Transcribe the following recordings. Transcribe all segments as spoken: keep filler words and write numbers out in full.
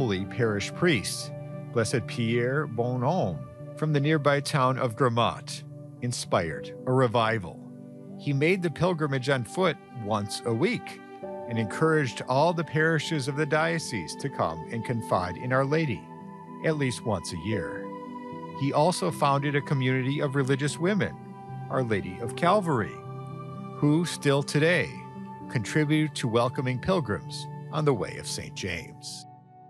early parish priest, Blessed Pierre Bonhomme, from the nearby town of Grammont, inspired a revival. He made the pilgrimage on foot once a week and encouraged all the parishes of the diocese to come and confide in Our Lady at least once a year. He also founded a community of religious women, Our Lady of Calvary, who still today contribute to welcoming pilgrims on the way of Saint James.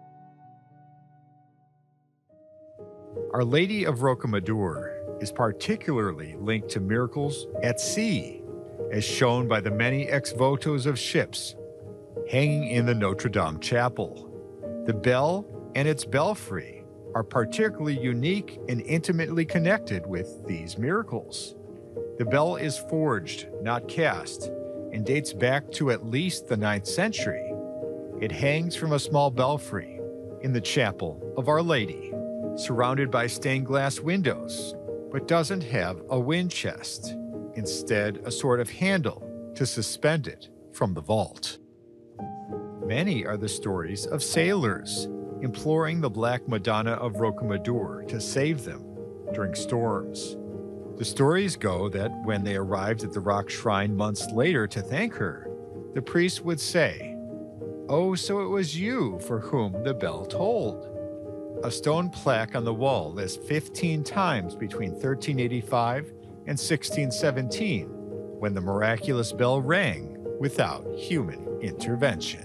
Our Lady of Rocamadour is particularly linked to miracles at sea, as shown by the many ex-votos of ships hanging in the Notre Dame chapel. The bell and its belfry are particularly unique and intimately connected with these miracles. The bell is forged, not cast, and dates back to at least the ninth century. It hangs from a small belfry in the chapel of Our Lady, surrounded by stained glass windows, but doesn't have a wind chest, instead a sort of handle to suspend it from the vault. Many are the stories of sailors imploring the Black Madonna of Rocamadour to save them during storms. The stories go that when they arrived at the rock shrine months later to thank her, the priest would say, "Oh, so it was you for whom the bell tolled." A stone plaque on the wall lists fifteen times between thirteen eighty-five and sixteen seventeen when the miraculous bell rang without human intervention.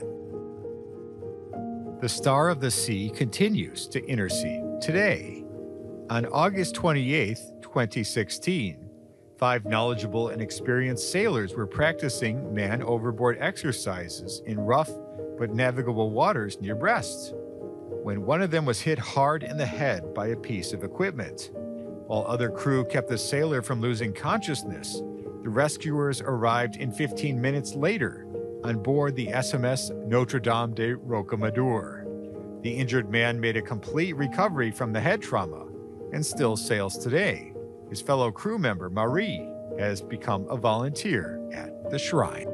The Star of the Sea continues to intercede today. On August twenty-eighth, twenty sixteen, five knowledgeable and experienced sailors were practicing man-overboard exercises in rough but navigable waters near Brest, when one of them was hit hard in the head by a piece of equipment. While other crew kept the sailor from losing consciousness, the rescuers arrived in fifteen minutes later on board the S M S Notre Dame de Rocamadour. The injured man made a complete recovery from the head trauma and still sails today. His fellow crew member, Marie, has become a volunteer at the shrine.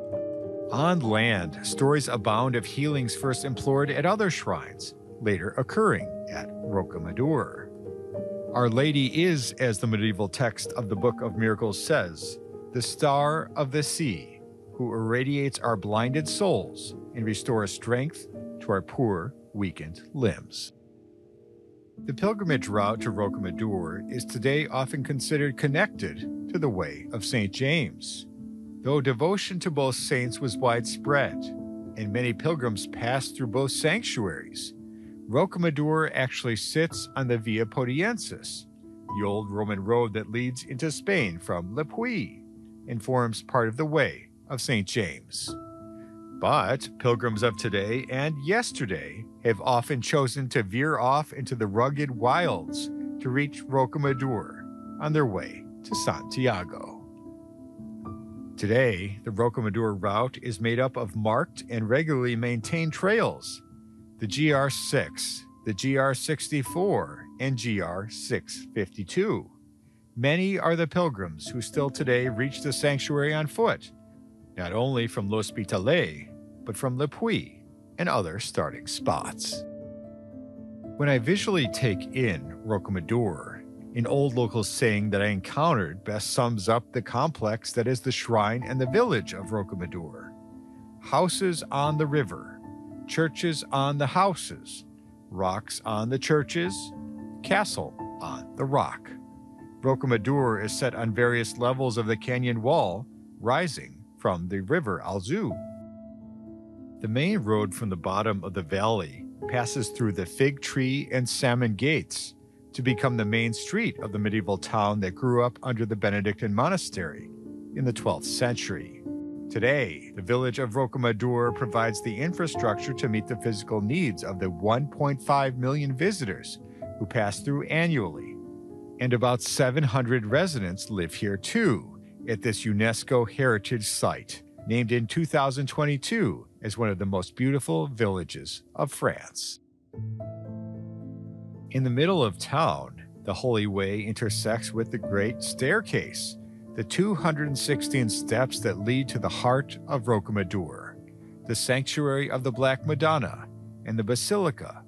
On land, stories abound of healings first implored at other shrines, later occurring at Rocamadour. Our Lady is, as the medieval text of the Book of Miracles says, the Star of the Sea, who irradiates our blinded souls and restores strength to our poor, weakened limbs. The pilgrimage route to Rocamadour is today often considered connected to the way of Saint James. Though devotion to both saints was widespread, and many pilgrims passed through both sanctuaries, Rocamadour actually sits on the Via Podiensis, the old Roman road that leads into Spain from Le Puy, and forms part of the way of Saint James. But pilgrims of today and yesterday have often chosen to veer off into the rugged wilds to reach Rocamadour on their way to Santiago. Today, the Rocamadour route is made up of marked and regularly maintained trails, the G R six, the G R sixty-four, and G R six fifty-two. Many are the pilgrims who still today reach the sanctuary on foot, not only from L'Hospitalet, but from Le Puy and other starting spots. When I visually take in Rocamadour, an old local saying that I encountered best sums up the complex that is the shrine and the village of Rocamadour. Houses on the river, churches on the houses, rocks on the churches, castle on the rock. Rocamadour is set on various levels of the canyon wall, rising from the river Alzou. The main road from the bottom of the valley passes through the Fig Tree and Salmon Gates to become the main street of the medieval town that grew up under the Benedictine monastery in the twelfth century. Today, the village of Rocamadour provides the infrastructure to meet the physical needs of the one point five million visitors who pass through annually, and about seven hundred residents live here too, at this UNESCO heritage site, named in two thousand twenty-two as one of the most beautiful villages of France. In the middle of town, the Holy Way intersects with the Great Staircase, the two hundred sixteen steps that lead to the heart of Rocamadour, the sanctuary of the Black Madonna, and the Basilica